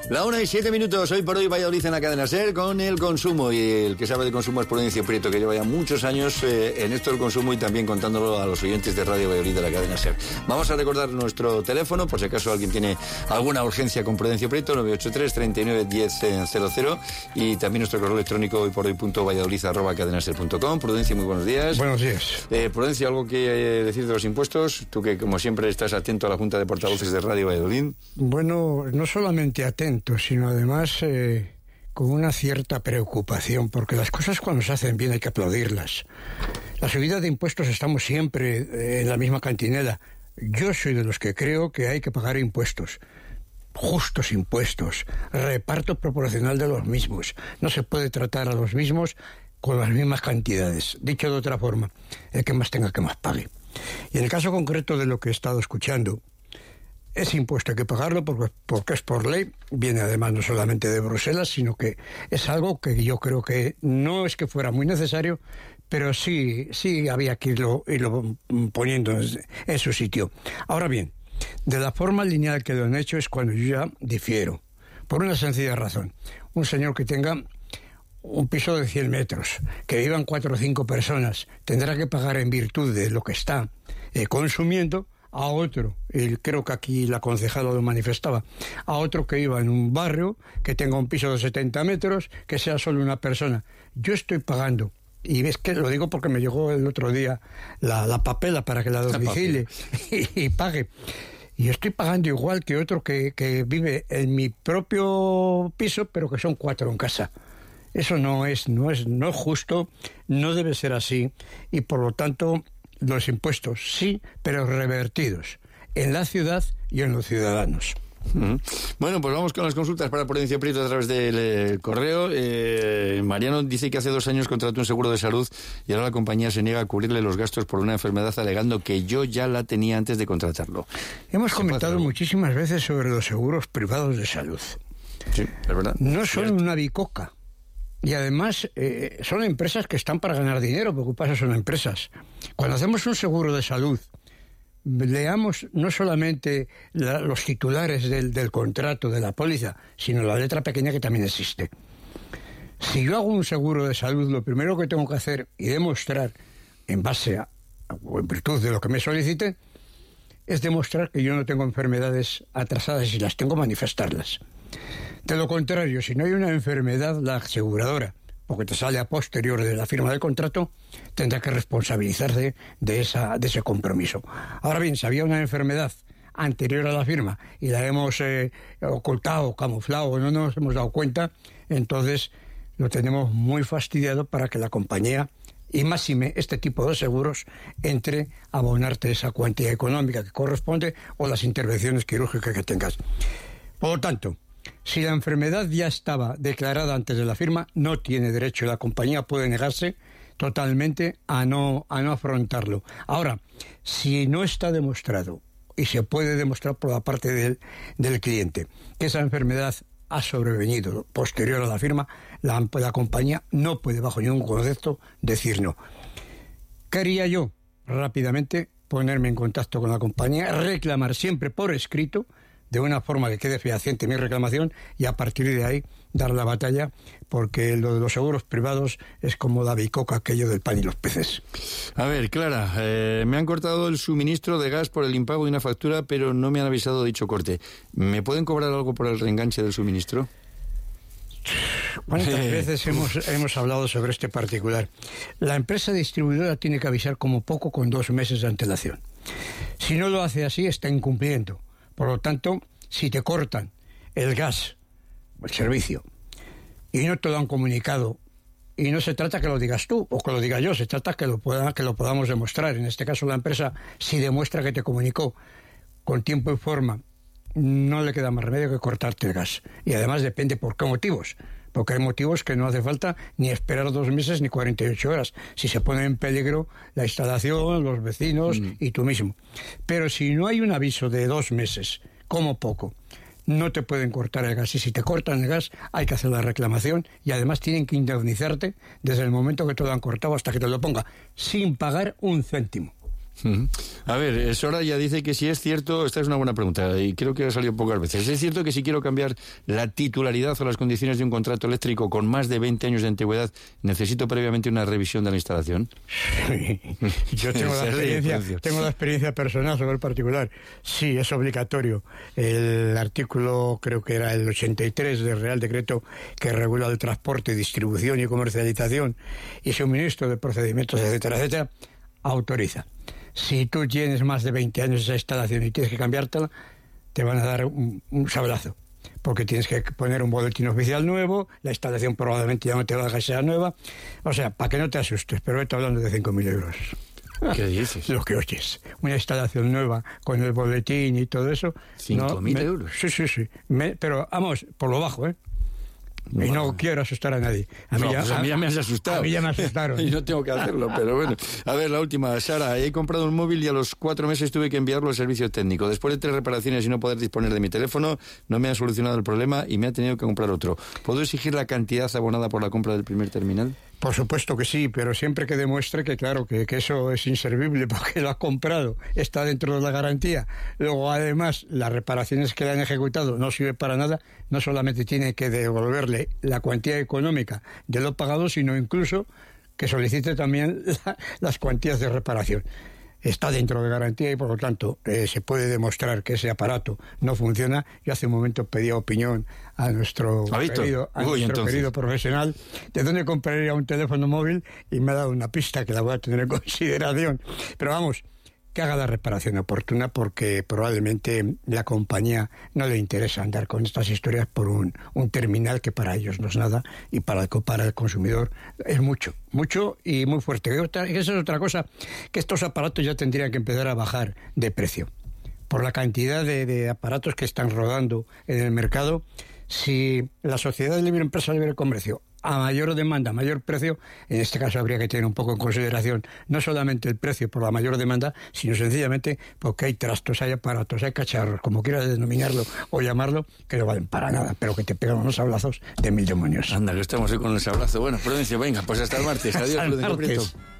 La 1:07, hoy por hoy Valladolid en la cadena SER con el consumo, y el que sabe de consumo es Prudencio Prieto, que lleva ya muchos años en esto del consumo y también contándolo a los oyentes de Radio Valladolid de la cadena SER. Vamos a recordar nuestro teléfono, por si acaso alguien tiene alguna urgencia con Prudencio Prieto, 983 39 10 00, y también nuestro correo electrónico hoyporhoy.valladolid@cadenaser.com. Prudencio, muy buenos días. Buenos días. Prudencio, ¿algo que decir de los impuestos? Tú que como siempre estás atento a la Junta de Portavoces de Radio Valladolid. Bueno, no solamente atento, sino además con una cierta preocupación, porque las cosas cuando se hacen bien hay que aplaudirlas. La subida de impuestos estamos siempre en la misma cantinela. Yo soy de los que creo que hay que pagar impuestos, justos impuestos, reparto proporcional de los mismos. No se puede tratar a los mismos con las mismas cantidades. Dicho de otra forma, el que más tenga, que más pague. Y en el caso concreto de lo que he estado escuchando, ese impuesto hay que pagarlo porque es por ley, viene además no solamente de Bruselas, sino que es algo que yo creo que no es que fuera muy necesario, pero sí había que irlo poniendo en su sitio. Ahora bien, de la forma lineal que lo han hecho es cuando yo ya difiero, por una sencilla razón. Un señor que tenga un piso de 100 metros, que vivan 4 o 5 personas, tendrá que pagar en virtud de lo que está consumiendo a otro, y creo que aquí la concejala lo manifestaba, a otro que iba en un barrio, que tenga un piso de 70 metros, que sea solo una persona. Yo estoy pagando, y ves que lo digo porque me llegó el otro día la papela para que la domicile y pague. Y yo estoy pagando igual que otro que vive en mi propio piso, pero que son 4 en casa. Eso no es justo, no debe ser así, y por lo tanto los impuestos sí, pero revertidos en la ciudad y en los ciudadanos. Bueno, pues vamos con las consultas para Prudencio Prieto a través del correo. Mariano dice que hace 2 años contrató un seguro de salud y ahora la compañía se niega a cubrirle los gastos por una enfermedad, alegando que yo ya la tenía antes de contratarlo. Hemos comentado muchísimas veces sobre los seguros privados de salud. Sí, es verdad. No son una bicoca. Y además son empresas que están para ganar dinero, porque pasa son empresas. Cuando hacemos un seguro de salud, leamos no solamente los titulares del contrato, de la póliza, sino la letra pequeña que también existe. Si yo hago un seguro de salud, lo primero que tengo que hacer y demostrar, en base o en virtud de lo que me soliciten, es demostrar que yo no tengo enfermedades atrasadas, y si las tengo, manifestarlas. De lo contrario, si no hay una enfermedad, la aseguradora, porque te sale a posterior de la firma del contrato, tendrá que responsabilizarse de ese compromiso. Ahora bien, si había una enfermedad anterior a la firma y la hemos ocultado, camuflado, no nos hemos dado cuenta, entonces lo tenemos muy fastidiado para que la compañía, y máxime este tipo de seguros, entre a abonarte esa cuantía económica que corresponde o las intervenciones quirúrgicas que tengas. Por lo tanto, si la enfermedad ya estaba declarada antes de la firma, no tiene derecho, y la compañía puede negarse totalmente a no afrontarlo. Ahora, si no está demostrado, y se puede demostrar por la parte del cliente, que esa enfermedad ha sobrevenido posterior a la firma, la compañía no puede, bajo ningún concepto, decir no. ¿Qué haría yo? Rápidamente ponerme en contacto con la compañía, reclamar siempre por escrito, de una forma que quede fehaciente mi reclamación, y a partir de ahí dar la batalla, porque lo de los seguros privados es como la bicoca, aquello del pan y los peces. A ver, Clara, me han cortado el suministro de gas por el impago de una factura, pero no me han avisado de dicho corte. ¿Me pueden cobrar algo por el reenganche del suministro? ¿Cuántas veces hemos hablado sobre este particular? La empresa distribuidora tiene que avisar como poco con 2 meses de antelación. Si no lo hace así, está incumpliendo. Por lo tanto, si te cortan el gas, el servicio, y no te lo han comunicado, y no se trata que lo digas tú o que lo diga yo, se trata que lo podamos demostrar. En este caso, la empresa, si demuestra que te comunicó con tiempo y forma, no le queda más remedio que cortarte el gas. Y además depende por qué motivos. Porque hay motivos que no hace falta ni esperar 2 meses ni 48 horas. Si se pone en peligro la instalación, los vecinos y tú mismo. Pero si no hay un aviso de 2 meses, como poco, no te pueden cortar el gas. Y si te cortan el gas, hay que hacer la reclamación, y además tienen que indemnizarte desde el momento que te lo han cortado hasta que te lo ponga, sin pagar un céntimo. A ver, Soraya dice que si es cierto, esta es una buena pregunta y creo que ha salido pocas veces. ¿Es cierto que si quiero cambiar la titularidad o las condiciones de un contrato eléctrico con más de 20 años de antigüedad, necesito previamente una revisión de la instalación? Yo tengo la experiencia personal sobre el particular. Sí, es obligatorio. El artículo, creo que era el 83 del Real Decreto que regula el transporte, distribución y comercialización y suministro de procedimientos, etcétera, etcétera, autoriza. Si tú tienes más de 20 años esa instalación y tienes que cambiártela, te van a dar un sablazo, porque tienes que poner un boletín oficial nuevo, la instalación probablemente ya no te va a dejar ser nueva, o sea, para que no te asustes, pero estoy hablando de 5.000 euros. ¿Qué dices? Lo que oyes. Una instalación nueva con el boletín y todo eso. 5.000 euros. Sí. Pero vamos, por lo bajo, ¿eh? Y no quiero asustar a nadie. A mí ya me has asustado. A mí ya me asustaron. Y no tengo que hacerlo, pero bueno. A ver, la última. Sara, he comprado un móvil y a los 4 meses tuve que enviarlo al servicio técnico. Después de 3 reparaciones y no poder disponer de mi teléfono, no me han solucionado el problema y me ha tenido que comprar otro. ¿Puedo exigir la cantidad abonada por la compra del primer terminal? Por supuesto que sí, pero siempre que demuestre que, claro, que eso es inservible porque lo ha comprado, está dentro de la garantía. Luego, además, las reparaciones que le han ejecutado no sirven para nada, no solamente tiene que devolverle la cuantía económica de lo pagado, sino incluso que solicite también las cuantías de reparación. Está dentro de garantía y, por lo tanto, se puede demostrar que ese aparato no funciona. Yo hace un momento pedí opinión a nuestro querido profesional de dónde compraría un teléfono móvil y me ha dado una pista que la voy a tener en consideración. Pero vamos, que haga la reparación oportuna, porque probablemente la compañía no le interesa andar con estas historias por un terminal que para ellos no es nada y para el consumidor es mucho y muy fuerte. Esa es otra cosa, que estos aparatos ya tendrían que empezar a bajar de precio por la cantidad de aparatos que están rodando en el mercado. Si la sociedad de libre empresa libre comercio a mayor demanda, mayor precio, en este caso habría que tener un poco en consideración no solamente el precio por la mayor demanda, sino sencillamente porque hay trastos, hay aparatos, hay cacharros, como quieras denominarlo o llamarlo, que no valen para nada, pero que te pegan unos sablazos de 1000 demonios. Anda, que estamos hoy con el sablazo. Bueno, Prudencio, venga, pues hasta el martes. Adiós, Prudencio Prieto.